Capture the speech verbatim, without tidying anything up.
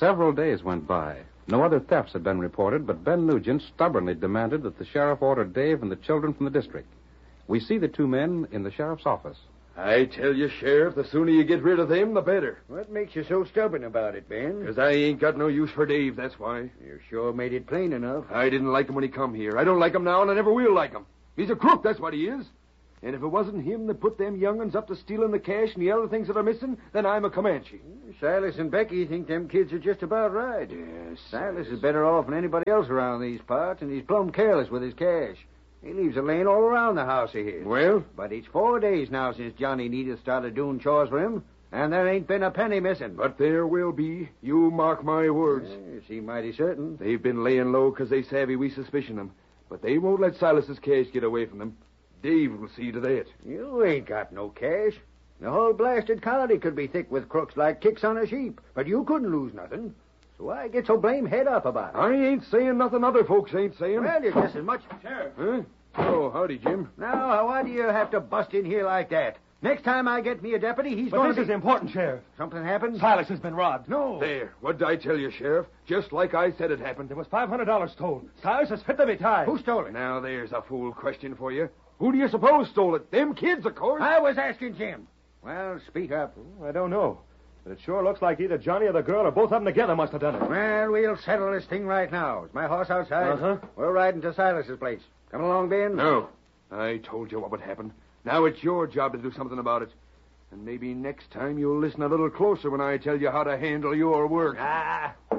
Several days went by. No other thefts had been reported, but Ben Nugent stubbornly demanded that the sheriff order Dave and the children from the district. We see the two men in the sheriff's office. I tell you, Sheriff, the sooner you get rid of them, the better. What makes you so stubborn about it, Ben? Because I ain't got no use for Dave, that's why. You sure made it plain enough. I didn't like him when he come here. I don't like him now, and I never will like him. He's a crook, that's what he is. And if it wasn't him that put them young'uns up to stealing the cash and the other things that are missing, then I'm a Comanche. Silas and Becky think them kids are just about right. Yes, Silas is better off than anybody else around these parts, and he's plumb careless with his cash. He leaves it laying all around the house of his. Well? But it's four days now since Johnny Needle started doing chores for him, and there ain't been a penny missing. But there will be. You mark my words. Yeah, you seem mighty certain. They've been laying low because they savvy we suspicion them. But they won't let Silas's cash get away from them. Dave will see to that. You ain't got no cash. The whole blasted county could be thick with crooks like ticks on a sheep, but you couldn't lose nothing. So why get so blame head up about it? I ain't saying nothing other folks ain't saying. Well, you're just as much... Sheriff. Huh? Oh, howdy, Jim. Now, why do you have to bust in here like that? Next time I get me a deputy, he's but going this to is be... important, Sheriff. Something happened? Silas has been robbed. No. There. What did I tell you, Sheriff? Just like I said it happened. There was five hundred dollars stolen. Silas is fit to be tied. Who stole it? Now, there's a fool question for you. Who do you suppose stole it? Them kids, of course. I was asking Jim. Well, speak up. I don't know. But it sure looks like either Johnny or the girl or both of them together must have done it. Well, we'll settle this thing right now. Is my horse outside? Uh-huh. We're riding to Silas's place. Come along, Ben. No. I told you what would happen. Now it's your job to do something about it. And maybe next time you'll listen a little closer when I tell you how to handle your work. Ah,